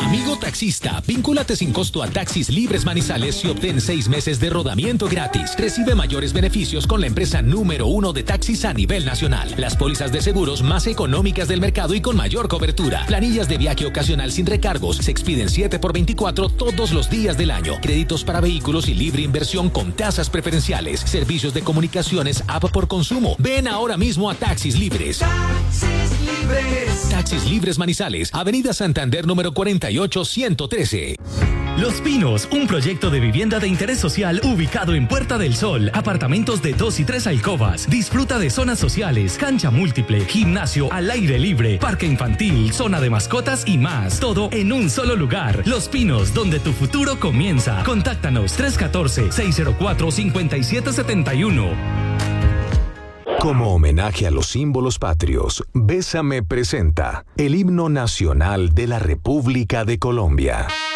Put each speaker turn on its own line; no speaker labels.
Amigo taxista, vincúlate sin costo a Taxis Libres Manizales y obtén 6 meses de rodamiento gratis. Recibe mayores beneficios con la empresa número 1 de taxis a nivel nacional. Las pólizas de seguros más económicas del mercado y con mayor cobertura. Planillas de viaje ocasional sin recargos. Se expiden 7x24 todos los días del año. Créditos para vehículos y libre inversión con tasas preferenciales. Servicios de comunicaciones app por consumo. Ven ahora mismo a Taxis Libres.
Taxis Libres.
Taxis Libres Manizales, Avenida Santander número 48113.
Los Pinos, un proyecto de vivienda de interés social ubicado en Puerta del Sol. Apartamentos de 2 y 3 alcobas. Disfruta de zonas sociales, cancha múltiple, gimnasio al aire libre, parque infantil, zona de mascotas y más. Todo en un solo lugar. Los Pinos, donde tu futuro comienza. Contáctanos 314-604-5771.
Como homenaje a los símbolos patrios, Bésame presenta el himno nacional de la República de Colombia.